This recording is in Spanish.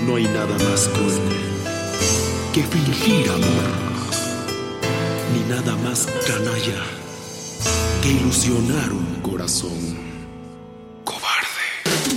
No hay nada más cruel que fingir amor, ni nada más canalla que ilusionar un corazón.